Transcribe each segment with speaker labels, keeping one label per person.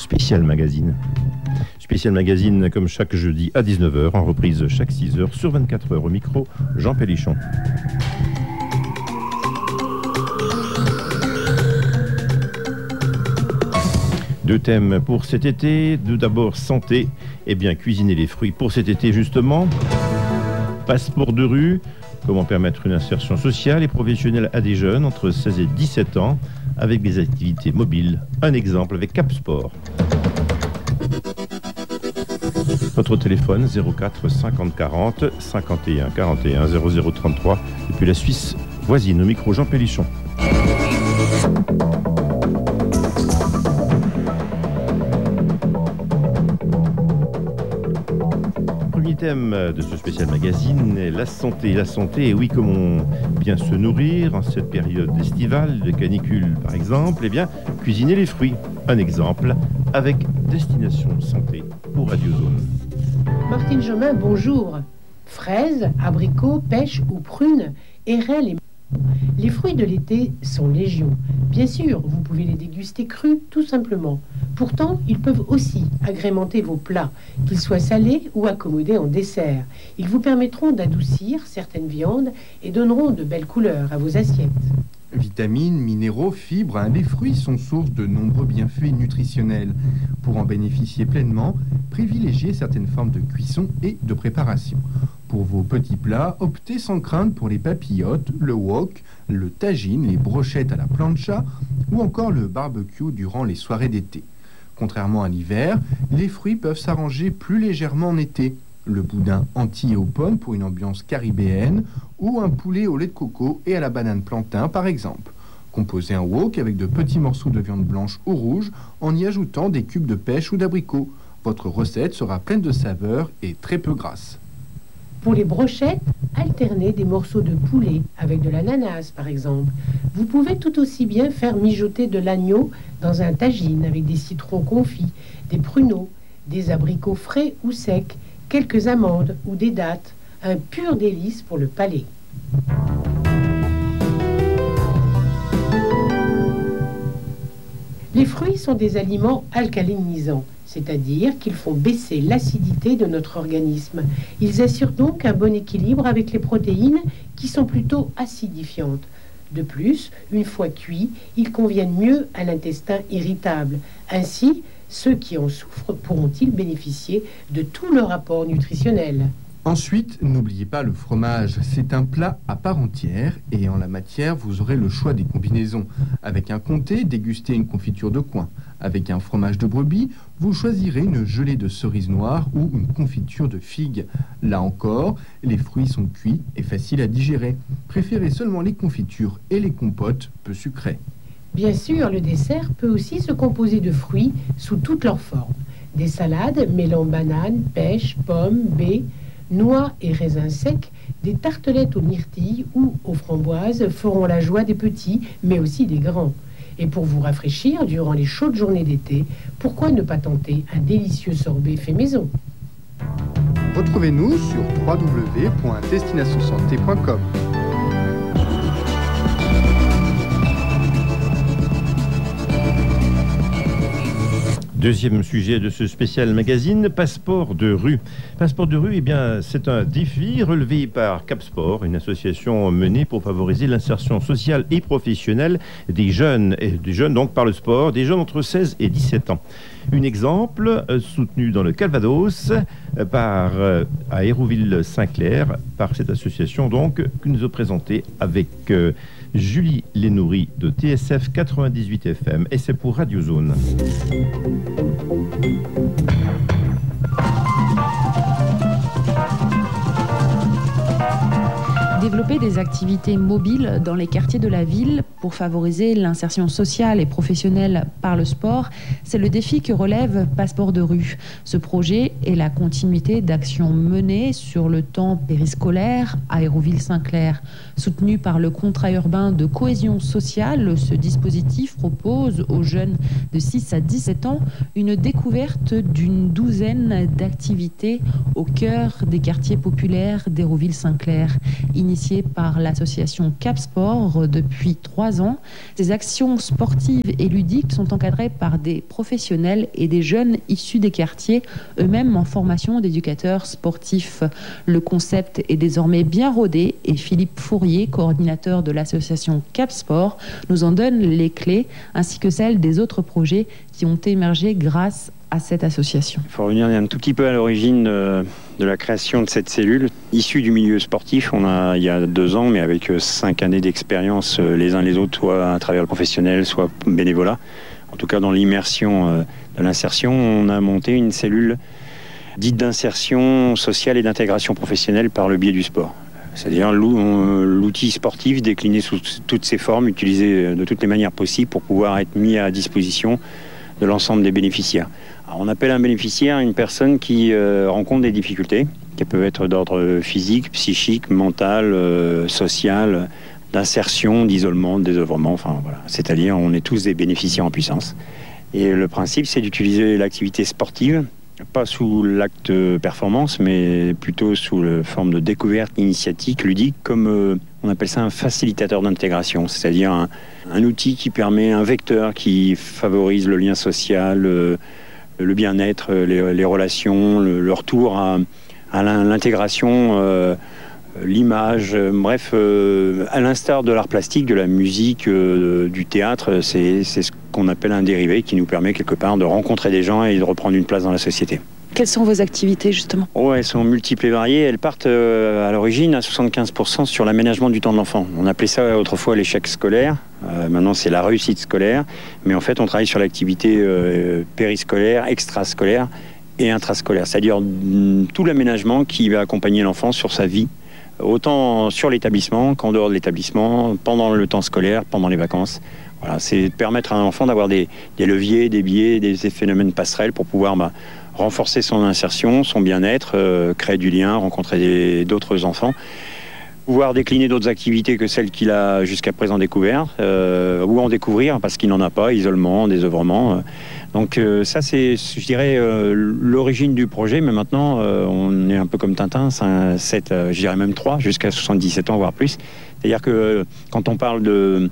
Speaker 1: Spécial Magazine. Spécial Magazine comme chaque jeudi à 19h, en reprise chaque 6h sur 24h au micro, Jean Pellichon. Deux thèmes pour cet été. D'abord santé, et bien cuisiner les fruits pour cet été justement. Passeport de rue, comment permettre une insertion sociale et professionnelle à des jeunes entre 16 et 17 ans avec des activités mobiles. Un exemple avec Cap Sport. Notre téléphone 04 50 40 51 41 00 33 depuis la Suisse voisine au micro Jean Pellichon. Premier thème de ce spécial magazine est la santé. La santé, et oui, comment bien se nourrir en cette période estivale, de canicule par exemple, et bien cuisiner les fruits. Un exemple avec Destination Santé pour Radiozone.
Speaker 2: Martine Jomain, bonjour. Fraises, abricots, pêches ou prunes, érelles et les fruits de l'été sont légion. Bien sûr, vous pouvez les déguster crus, tout simplement. Pourtant, ils peuvent aussi agrémenter vos plats, qu'ils soient salés ou accommodés en dessert. Ils vous permettront d'adoucir certaines viandes et donneront de belles couleurs à vos assiettes.
Speaker 3: Vitamines, minéraux, fibres, les fruits sont source de nombreux bienfaits nutritionnels. Pour en bénéficier pleinement, privilégiez certaines formes de cuisson et de préparation. Pour vos petits plats, optez sans crainte pour les papillotes, le wok, le tagine, les brochettes à la plancha ou encore le barbecue durant les soirées d'été. Contrairement à l'hiver, les fruits peuvent s'arranger plus légèrement en été. Le boudin entier aux pommes pour une ambiance caribéenne ou un poulet au lait de coco et à la banane plantain par exemple. Composez un wok avec de petits morceaux de viande blanche ou rouge en y ajoutant des cubes de pêche ou d'abricot. Votre recette sera pleine de saveurs et très peu grasse.
Speaker 2: Pour les brochettes, alternez des morceaux de poulet avec de l'ananas par exemple. Vous pouvez tout aussi bien faire mijoter de l'agneau dans un tagine avec des citrons confits, des pruneaux, des abricots frais ou secs, quelques amandes ou des dattes, un pur délice pour le palais. Les fruits sont des aliments alcalinisants, c'est-à-dire qu'ils font baisser l'acidité de notre organisme. Ils assurent donc un bon équilibre avec les protéines qui sont plutôt acidifiantes. De plus, une fois cuits, ils conviennent mieux à l'intestin irritable. Ainsi, ceux qui en souffrent pourront-ils bénéficier de tout leur apport nutritionnel.
Speaker 3: Ensuite, n'oubliez pas le fromage. C'est un plat à part entière et en la matière, vous aurez le choix des combinaisons. Avec un comté, dégustez une confiture de coin. Avec un fromage de brebis, vous choisirez une gelée de cerises noires ou une confiture de figues. Là encore, les fruits sont cuits et faciles à digérer. Préférez seulement les confitures et les compotes peu sucrées.
Speaker 2: Bien sûr, le dessert peut aussi se composer de fruits sous toutes leurs formes. Des salades mêlant bananes, pêches, pommes, baies, noix et raisins secs, des tartelettes aux myrtilles ou aux framboises feront la joie des petits, mais aussi des grands. Et pour vous rafraîchir durant les chaudes journées d'été, pourquoi ne pas tenter un délicieux sorbet fait maison ?
Speaker 3: Retrouvez-nous sur www.destinationsanté.com.
Speaker 1: Deuxième sujet de ce spécial magazine, passeport de rue. Passeport de rue, eh bien, c'est un défi relevé par Cap Sport, une association menée pour favoriser l'insertion sociale et professionnelle des jeunes donc par le sport, des jeunes entre 16 et 17 ans. Un exemple soutenu dans le Calvados par à Hérouville-Saint-Clair par cette association donc que nous a présenté avec Julie Lénoury de TSF 98 FM et c'est pour Radiozone.
Speaker 4: Développer des activités mobiles dans les quartiers de la ville pour favoriser l'insertion sociale et professionnelle par le sport, c'est le défi que relève Passeport de rue. Ce projet est la continuité d'actions menées sur le temps périscolaire à Hérouville-Saint-Clair. Soutenu par le contrat urbain de cohésion sociale, ce dispositif propose aux jeunes de 6 à 17 ans une découverte d'une douzaine d'activités au cœur des quartiers populaires d'Hérouville-Saint-Clair. initié par l'association Cap Sport depuis 3 ans. Ces actions sportives et ludiques sont encadrées par des professionnels et des jeunes issus des quartiers, eux-mêmes en formation d'éducateurs sportifs. Le concept est désormais bien rodé et Philippe Fourier, coordinateur de l'association Cap Sport, nous en donne les clés ainsi que celles des autres projets qui ont émergé grâce à cette association.
Speaker 5: Il faut revenir un tout petit peu à l'origine de la création de cette cellule. Issue du milieu sportif, il y a 2 ans, mais avec 5 années d'expérience les uns les autres, soit à travers le professionnel, soit bénévolat. En tout cas, dans l'immersion de l'insertion, on a monté une cellule dite d'insertion sociale et d'intégration professionnelle par le biais du sport. C'est-à-dire l'outil sportif décliné sous toutes ses formes, utilisé de toutes les manières possibles pour pouvoir être mis à disposition de l'ensemble des bénéficiaires. Alors, on appelle un bénéficiaire une personne qui rencontre des difficultés, qui peuvent être d'ordre physique, psychique, mental, social, d'insertion, d'isolement, de désœuvrement, enfin voilà. C'est-à-dire on est tous des bénéficiaires en puissance. Et le principe, c'est d'utiliser l'activité sportive, pas sous l'acte performance, mais plutôt sous la forme de découverte initiatique, ludique, comme on appelle ça un facilitateur d'intégration, c'est-à-dire un outil qui permet, un vecteur qui favorise le lien social, le bien-être, les relations, le retour à l'intégration, l'image, bref, à l'instar de l'art plastique, de la musique, du théâtre, c'est ce qu'on appelle un dérivé qui nous permet quelque part de rencontrer des gens et de reprendre une place dans la société.
Speaker 6: Quelles sont vos activités justement ?
Speaker 5: Elles sont multiples et variées. Elles partent à l'origine à 75% sur l'aménagement du temps de l'enfant. On appelait ça autrefois l'échec scolaire. Maintenant, c'est la réussite scolaire. Mais en fait, on travaille sur l'activité périscolaire, extrascolaire et intrascolaire. C'est-à-dire tout l'aménagement qui va accompagner l'enfant sur sa vie, autant sur l'établissement qu'en dehors de l'établissement, pendant le temps scolaire, pendant les vacances. Voilà, c'est de permettre à un enfant d'avoir des leviers, des biais, des phénomènes passerelles pour pouvoir renforcer son insertion, son bien-être, créer du lien, rencontrer d'autres enfants, pouvoir décliner d'autres activités que celles qu'il a jusqu'à présent découvertes, ou en découvrir parce qu'il n'en a pas, isolement, désœuvrement. Donc ça, c'est, je dirais, l'origine du projet, mais maintenant, on est un peu comme Tintin, 7, je dirais même 3, jusqu'à 77 ans, voire plus. C'est-à-dire que quand on parle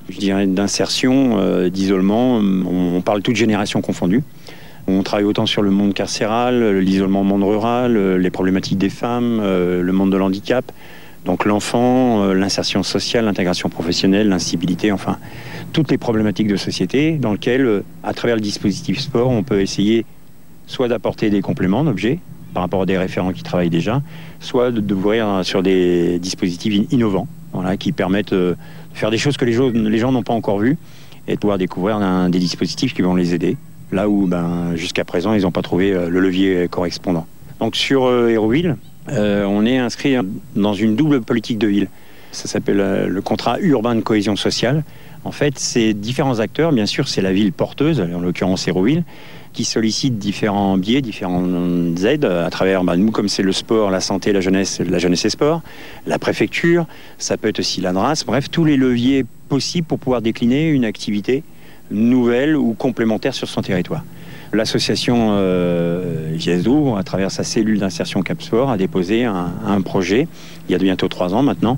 Speaker 5: d'insertion, d'isolement, on parle toute génération confondue. On travaille autant sur le monde carcéral, l'isolement au monde rural, les problématiques des femmes, le monde de l'handicap. Donc l'enfant, l'insertion sociale, l'intégration professionnelle, l'incivilité, enfin, toutes les problématiques de société dans lesquelles, à travers le dispositif sport, on peut essayer soit d'apporter des compléments d'objets par rapport à des référents qui travaillent déjà, soit d'ouvrir sur des dispositifs innovants, voilà, qui permettent de faire des choses que les gens n'ont pas encore vues et de pouvoir découvrir des dispositifs qui vont les aider, là où jusqu'à présent, ils n'ont pas trouvé le levier correspondant. Donc sur Hérouville, on est inscrit dans une double politique de ville. Ça s'appelle le contrat urbain de cohésion sociale. En fait, c'est différents acteurs, bien sûr, c'est la ville porteuse, en l'occurrence Hérouville, qui sollicite différents biais, différentes aides à travers, nous, comme c'est le sport, la santé, la jeunesse et sport, la préfecture, ça peut être aussi l'ANRAS, bref, tous les leviers possibles pour pouvoir décliner une activité nouvelle ou complémentaire sur son territoire. L'association GSDO, à travers sa cellule d'insertion Cap Sport, a déposé un projet, il y a bientôt 3 ans maintenant,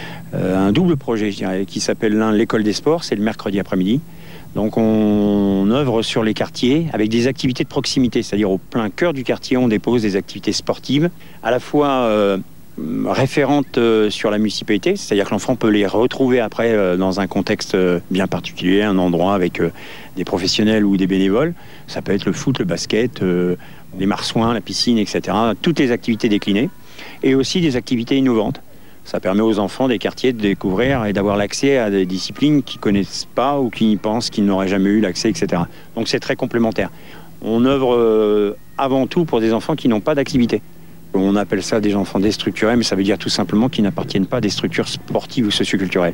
Speaker 5: un double projet, je dirais, qui s'appelle l'école des sports, c'est le mercredi après-midi. Donc on œuvre sur les quartiers avec des activités de proximité, c'est-à-dire au plein cœur du quartier, on dépose des activités sportives, à la fois référentes sur la municipalité, c'est-à-dire que l'enfant peut les retrouver après dans un contexte bien particulier, un endroit avec des professionnels ou des bénévoles. Ça peut être le foot, le basket, les marsouins, la piscine, etc. Toutes les activités déclinées. Et aussi des activités innovantes. Ça permet aux enfants des quartiers de découvrir et d'avoir l'accès à des disciplines qu'ils ne connaissent pas ou qui pensent qu'ils n'auraient jamais eu l'accès, etc. Donc c'est très complémentaire. On œuvre avant tout pour des enfants qui n'ont pas d'activité. On appelle ça des enfants déstructurés, mais ça veut dire tout simplement qu'ils n'appartiennent pas à des structures sportives ou socioculturelles.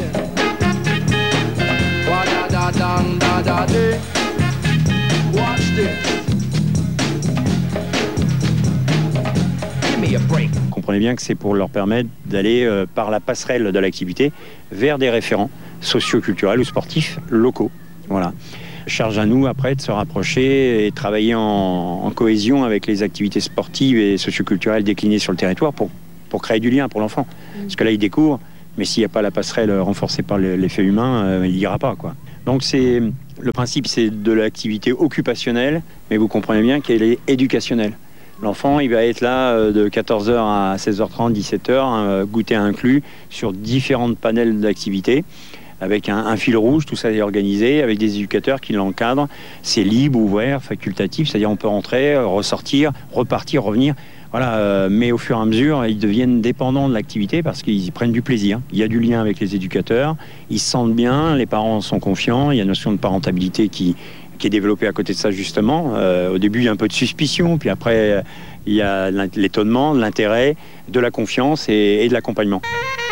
Speaker 5: Comprenez bien que c'est pour leur permettre d'aller par la passerelle de l'activité vers des référents socio-culturels ou sportifs locaux. Voilà. Charge à nous après de se rapprocher et travailler en cohésion avec les activités sportives et socio-culturelles déclinées sur le territoire pour pour créer du lien pour l'enfant. Parce que là, il découvre, mais s'il n'y a pas la passerelle renforcée par l'effet humain, il n'ira pas, quoi. Donc le principe, c'est de l'activité occupationnelle, mais vous comprenez bien qu'elle est éducationnelle. L'enfant, il va être là de 14h à 16h30, 17h, goûter inclus, sur différentes panels d'activités, avec un fil rouge, tout ça est organisé, avec des éducateurs qui l'encadrent. C'est libre, ouvert, facultatif, c'est-à-dire on peut rentrer, ressortir, repartir, revenir. Voilà, mais au fur et à mesure, ils deviennent dépendants de l'activité parce qu'ils y prennent du plaisir. Il y a du lien avec les éducateurs, ils se sentent bien, les parents sont confiants, il y a une notion de parentalité qui est développée à côté de ça justement. Au début, il y a un peu de suspicion, puis après, il y a l'étonnement, l'intérêt, de la confiance et de l'accompagnement.